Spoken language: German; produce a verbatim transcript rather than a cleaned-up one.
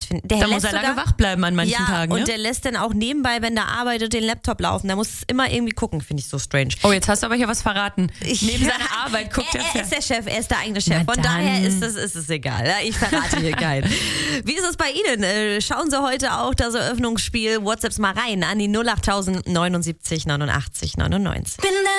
find, der Da lässt muss er lange sogar, wach bleiben an manchen ja, Tagen. und Ne? der lässt dann auch nebenbei, wenn der arbeitet, den Laptop laufen. Der muss immer irgendwie gucken, finde ich so strange. Oh, jetzt hast du aber hier was verraten. Ich, Neben seiner Arbeit guckt er, er. er ist der Chef, er ist der eigene Chef. Na Von dann. daher ist es, ist es egal. Ja? Ich verrate hier keinen. Wie ist es bei Ihnen? Äh, Schauen Sie heute auch das Eröffnungsspiel WhatsApps mal rein an die null acht neunundsiebzig neunundachtzig neunundneunzig.